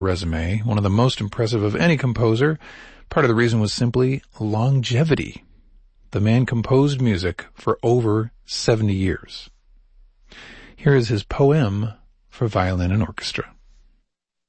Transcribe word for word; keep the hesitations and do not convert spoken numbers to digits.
resume, one of the most impressive of any composer. Part of the reason was simply longevity. The man composed music for over seventy years. Here is his poem for violin and orchestra.